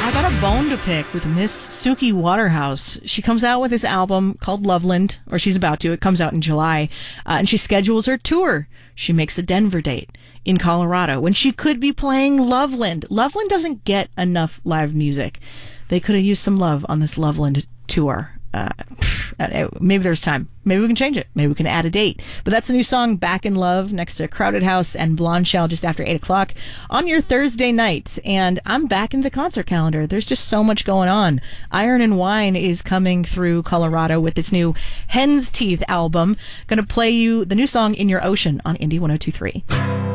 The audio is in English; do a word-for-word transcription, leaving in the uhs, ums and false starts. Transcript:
I got a bone to pick with Miss Suki Waterhouse. She comes out with this album called Loveland, or she's about to. It comes out in July, uh, and she schedules her tour. She makes a Denver date in Colorado when she could be playing Loveland. Loveland doesn't get enough live music. They could have used some love on this Loveland tour. Uh, maybe there's time. Maybe we can change it. Maybe we can add a date. But that's a new song, Back in Love, next to Crowded House and Blonde Shell just after eight o'clock on your Thursday night. And I'm back into the concert calendar. There's just so much going on. Iron and Wine is coming through Colorado with its new Hen's Teeth album. Going to play you the new song In Your Ocean on Indie one oh two three.